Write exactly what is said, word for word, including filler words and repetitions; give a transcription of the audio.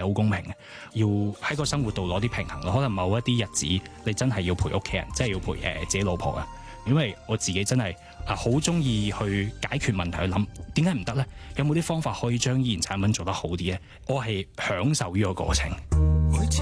好公平嘅，要喺個生活度攞啲平衡咯。可能某一啲日子你真係要陪屋企人，真係要陪誒自己老婆啊。因為我自己真係啊好中意去解決問題，去諗點解唔得呢？有冇啲方法可以將依然產品做得好啲呢？我係享受呢個過程。